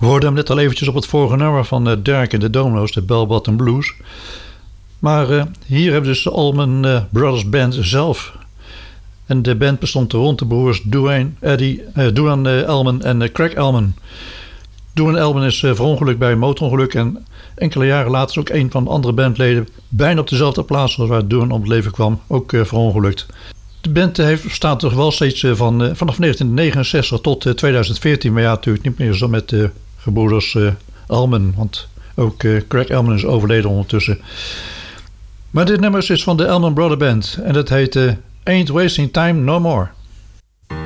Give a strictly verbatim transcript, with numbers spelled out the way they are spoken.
We hoorden hem net al eventjes op het vorige nummer van uh, Derek en de Domino's, de Bell Bottom Blues. Maar uh, hier hebben dus de Allman uh, Brothers Band zelf. En de band bestond rond de broers Duane, Eddie, uh, Duane uh, Allman en uh, Craig Allman. Duane Allman is uh, verongelukt bij een motorongeluk en enkele jaren later is ook een van de andere bandleden bijna op dezelfde plaats als waar Duane om het leven kwam, ook uh, verongelukt. De band uh, heeft, bestaat toch wel steeds uh, van, uh, vanaf negentien negenenzestig tot uh, tweeduizend veertien, maar ja, natuurlijk niet meer zo met de uh, gebroeders uh, Allman, want ook uh, Craig Allman is overleden ondertussen. Maar dit nummer is van de Allman Brothers Band en dat heet uh, Ain't Wasting Time No More.